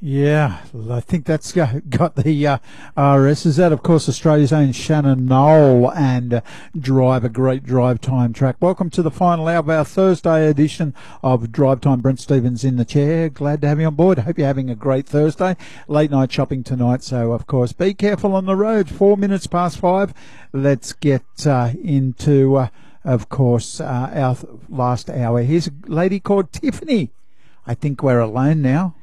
Yeah, I think that's got the RS. Is that, of course, Australia's own Shannon Knoll and Drive, a great drive time track. Welcome to the final hour of our Thursday edition of Drive Time. Brent Stevens in the chair. Glad to have you on board. Hope you're having a great Thursday. Late night shopping tonight, so, of course, be careful on the road. 4 minutes past 5. Let's get into, of course, our last hour. Here's a lady called Tiffany. I think we're alone now.